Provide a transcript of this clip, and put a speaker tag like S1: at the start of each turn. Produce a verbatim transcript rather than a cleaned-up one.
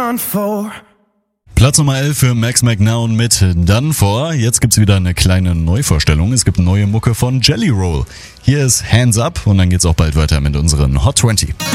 S1: done for.
S2: Platz Nummer elf für Max McNown mit Done For. Jetzt gibt's wieder eine kleine Neuvorstellung. Es gibt neue Mucke von Jelly Roll. Hier ist Hands Up und dann geht's auch bald weiter mit unseren Hot zwanzig.